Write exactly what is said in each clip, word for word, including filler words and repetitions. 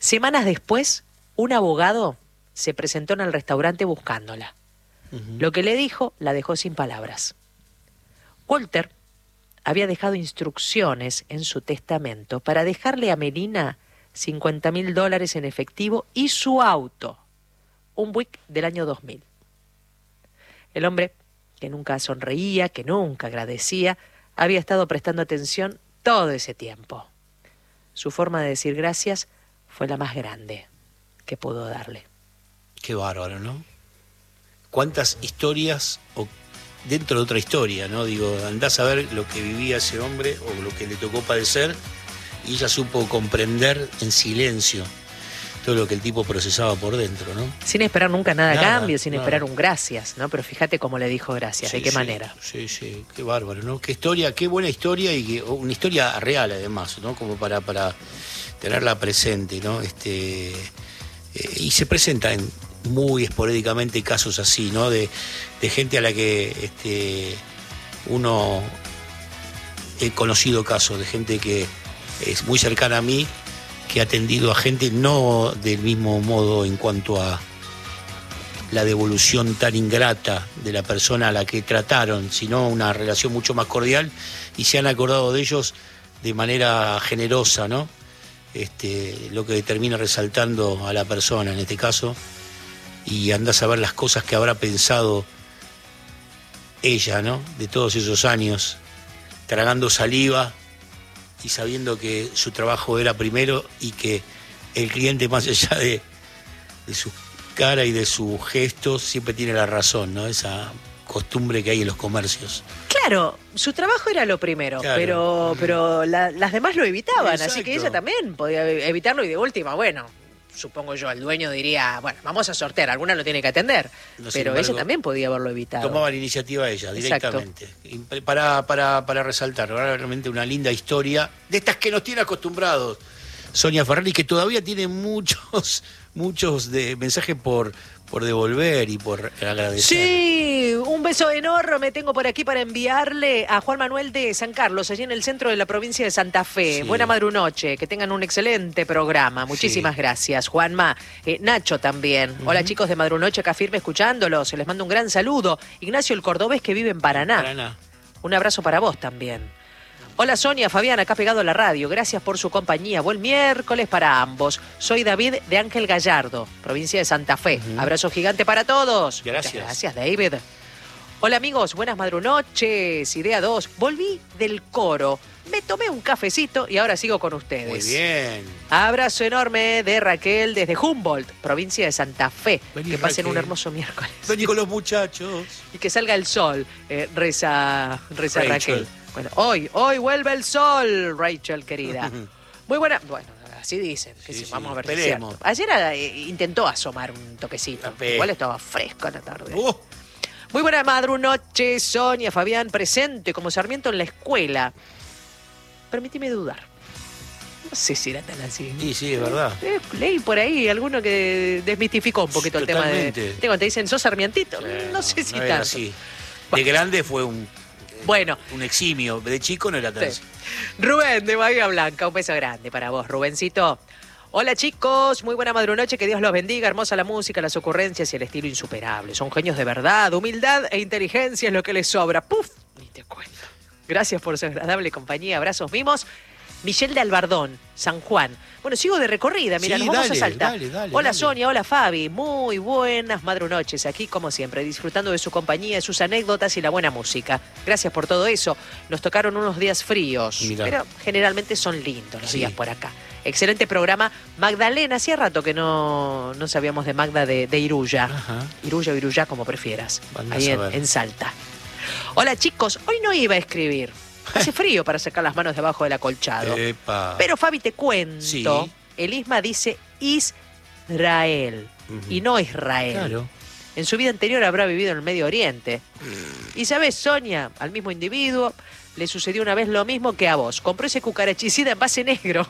Semanas después, un abogado se presentó en el restaurante buscándola. Uh-huh. Lo que le dijo, la dejó sin palabras. Walter había dejado instrucciones en su testamento para dejarle a Melina cincuenta mil dólares en efectivo y su auto, un Buick del año dos mil. El hombre, que nunca sonreía, que nunca agradecía, había estado prestando atención todo ese tiempo. Su forma de decir gracias fue la más grande que pudo darle. Qué bárbaro, ¿no? ¿Cuántas historias o dentro de otra historia, ¿no? Digo, andás a ver lo que vivía ese hombre o lo que le tocó padecer y ella supo comprender en silencio todo lo que el tipo procesaba por dentro, ¿no? Sin esperar nunca nada a Nada, cambio, sin nada. esperar un gracias, ¿no? Pero fíjate cómo le dijo gracias, Sí, de qué sí, manera. Sí, sí, qué bárbaro, ¿no? Qué historia, qué buena historia y que, una historia real además, ¿no? Como para, para tenerla presente, ¿no? Este, eh, y se presenta en muy esporádicamente casos así, ¿no? De, de gente a la que este, uno he conocido casos de gente que es muy cercana a mí, que ha atendido a gente no del mismo modo en cuanto a la devolución tan ingrata de la persona a la que trataron, sino una relación mucho más cordial y se han acordado de ellos de manera generosa, ¿no? Este, lo que termina resaltando a la persona en este caso, y andás a ver las cosas que habrá pensado ella, ¿no? De todos esos años, tragando saliva y sabiendo que su trabajo era primero y que el cliente, más allá de, de su cara y de sus gestos, siempre tiene la razón, ¿no? Esa costumbre que hay en los comercios. Claro, su trabajo era lo primero, Claro. pero, pero la- las demás lo evitaban, Exacto. así que ella también podía evitarlo y de última, bueno, supongo yo, el dueño diría, bueno, vamos a sortear, alguna lo tiene que atender, No, sin pero embargo, ella también podía haberlo evitado. Tomaba la iniciativa ella, Exacto. directamente. Y para, para, para resaltar, realmente una linda historia, de estas que nos tiene acostumbrados Sonia Ferrari, que todavía tiene muchos, muchos de mensajes por, por devolver y por agradecer. Sí, un beso enorme tengo por aquí para enviarle a Juan Manuel de San Carlos, allí en el centro de la provincia de Santa Fe. Sí. Buena madrunoche, que tengan un excelente programa. Muchísimas Sí. gracias, Juanma. Eh, Nacho también. Uh-huh. Hola chicos de Madrunoche, acá firme escuchándolos. Les mando un gran saludo. Ignacio el Cordobés, que vive en Paraná. Paraná. Un abrazo para vos también. Hola Sonia, Fabián, acá pegado a la radio. Gracias por su compañía. Buen miércoles para ambos. Soy David de Ángel Gallardo, provincia de Santa Fe. Uh-huh. Abrazo gigante para todos. Gracias. Muchas gracias, David. Hola amigos, buenas madrunoches. Idea dos. Volví del coro. Me tomé un cafecito y ahora sigo con ustedes. Muy bien. Abrazo enorme de Raquel desde Humboldt, provincia de Santa Fe. Vení, que pasen Raquel. un hermoso miércoles. Vení con los muchachos. Y que salga el sol, eh, reza, reza Rachel. Raquel. Bueno, hoy, hoy vuelve el sol, Rachel, querida. Muy buena, bueno, así dicen. Que Sí, sí, sí, vamos a ver si es esperemos. cierto. Ayer eh, intentó asomar un toquecito. Ape. Igual estaba fresco en la tarde. Uh, Muy buena madrunoche, Sonia, Fabián, presente como Sarmiento en la escuela. Permíteme dudar. No sé si era tan así. sí, sí, es verdad. Eh, leí por ahí alguno que desmistificó un poquito el tema de... Totalmente. Cuando te dicen, ¿sos sarmientito? Eh, no sé si era tanto. así. De grande fue un, Bueno. un eximio. De chico no era tan Sí. así. Rubén de Bahía Blanca, un beso grande para vos, Rubencito. Hola chicos, muy buena madrunoche, que Dios los bendiga, hermosa la música, las ocurrencias y el estilo insuperable. Son genios de verdad, humildad e inteligencia es lo que les sobra. ¡Puf! Ni te cuento. Gracias por su agradable compañía, abrazos mimos. Michelle de Albardón, San Juan. Bueno, sigo de recorrida, mira, Sí, nos vamos dale, a Salta. dale, dale, hola dale. Sonia, hola Fabi, muy buenas madrunoches, aquí como siempre, disfrutando de su compañía, de sus anécdotas y la buena música. Gracias por todo eso. Nos tocaron unos días fríos, Mirá. pero generalmente son lindos los Sí. días por acá. Excelente programa. Magdalena, hacía rato que no, no sabíamos de Magda de, de Iruya. Ajá. Iruya o Iruya, como prefieras. Andá Ahí a en, saber. en Salta. Hola chicos, hoy no iba a escribir. Hace frío para sacar las manos debajo del acolchado. Epa. Pero Fabi, te cuento, Sí. el Isma dice Israel Ujú. y no Israel. Claro. En su vida anterior habrá vivido en el Medio Oriente. Y sabes, Sonia, al mismo individuo le sucedió una vez lo mismo que a vos. Compró ese cucarachicida en base negro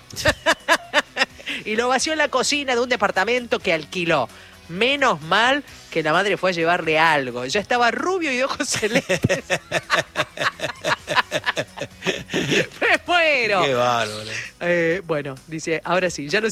y lo vació en la cocina de un departamento que alquiló. Menos mal que la madre fue a llevarle algo. Ya estaba rubio y ojos celestes. Me muero. Qué bárbaro. Eh, bueno, dice, ahora sí, ya no